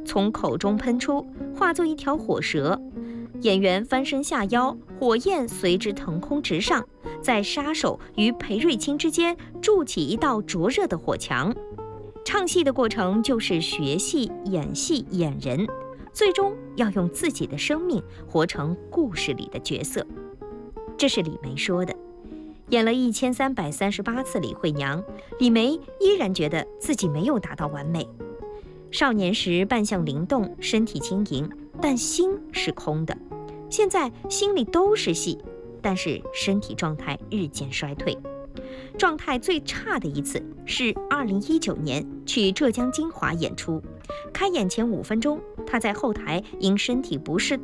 从口中喷出，化作一条火蛇。演员翻身下腰，火焰随之腾空直上，在杀手与裴瑞卿之间筑起一道灼热的火墙。唱戏的过程就是学戏、演戏、演人，最终要用自己的生命活成故事里的角色。这是李梅说的。演了1338次李慧娘，李梅依然觉得自己没有达到完美。少年时扮相灵动，身体轻盈，但心是空的。现在心里都是戏，但是身体状态日渐衰退。状态最差的一次是2019年去浙江金华演出，开演前5分钟，他在后台因身体不适